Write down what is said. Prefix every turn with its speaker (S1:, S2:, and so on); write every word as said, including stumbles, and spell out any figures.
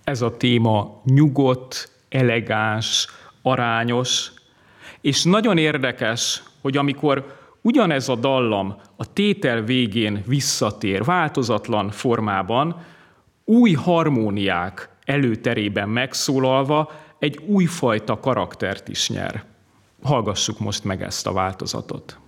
S1: Ez a téma nyugodt, elegáns, arányos, és nagyon érdekes, hogy amikor ugyanez a dallam a tétel végén visszatér változatlan formában, új harmóniák előterében megszólalva egy újfajta karaktert is nyer. Hallgassuk most meg ezt a változatot.